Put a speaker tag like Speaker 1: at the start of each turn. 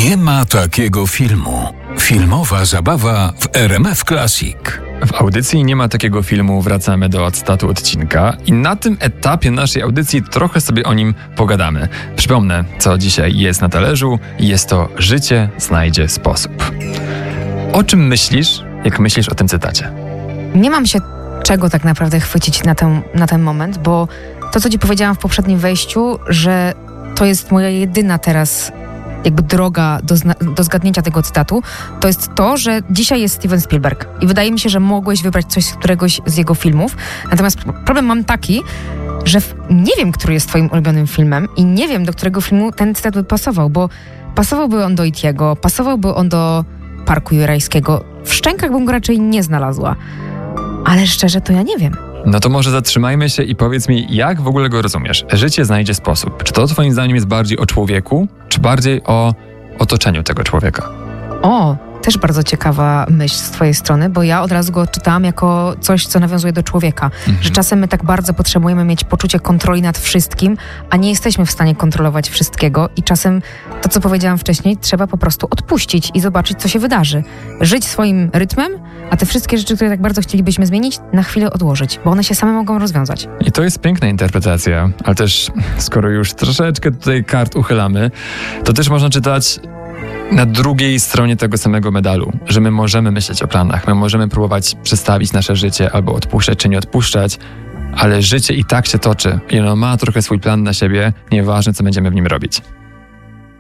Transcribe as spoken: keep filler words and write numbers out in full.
Speaker 1: Nie ma takiego filmu. Filmowa zabawa w R M F Classic.
Speaker 2: W audycji Nie ma takiego filmu wracamy do cytatu odcinka i na tym etapie naszej audycji trochę sobie o nim pogadamy. Przypomnę, co dzisiaj jest na talerzu. Jest to Życie znajdzie sposób. O czym myślisz, jak myślisz o tym cytacie?
Speaker 3: Nie mam się czego tak naprawdę chwycić na ten, na ten moment, bo to, co ci powiedziałam w poprzednim wejściu, że to jest moja jedyna teraz jakby droga do, zna- do zgadnięcia tego cytatu, to jest to, że dzisiaj jest Steven Spielberg. I wydaje mi się, że mogłeś wybrać coś z któregoś z jego filmów. Natomiast problem mam taki, że w, nie wiem, który jest twoim ulubionym filmem i nie wiem, do którego filmu ten cytat by pasował, bo pasowałby on do E T'ego, pasowałby on do Parku Jurajskiego. W Szczękach bym go raczej nie znalazła. Ale szczerze, to ja nie wiem.
Speaker 2: No to może zatrzymajmy się i powiedz mi, jak w ogóle go rozumiesz? Życie znajdzie sposób. Czy to twoim zdaniem jest bardziej o człowieku, czy bardziej o otoczeniu tego człowieka?
Speaker 3: O, też bardzo ciekawa myśl z twojej strony, bo ja od razu go czytałam jako coś, co nawiązuje do człowieka. Mhm. Że czasem my tak bardzo potrzebujemy mieć poczucie kontroli nad wszystkim, a nie jesteśmy w stanie kontrolować wszystkiego i czasem to, co powiedziałam wcześniej, trzeba po prostu odpuścić i zobaczyć, co się wydarzy. Żyć swoim rytmem, a te wszystkie rzeczy, które tak bardzo chcielibyśmy zmienić, na chwilę odłożyć, bo one się same mogą rozwiązać.
Speaker 2: I to jest piękna interpretacja, ale też skoro już troszeczkę tutaj kart uchylamy, to też można czytać na drugiej stronie tego samego medalu, że my możemy myśleć o planach, my możemy próbować przestawić nasze życie albo odpuszczać czy nie odpuszczać, ale życie i tak się toczy i ono ma trochę swój plan na siebie, nieważne co będziemy w nim robić.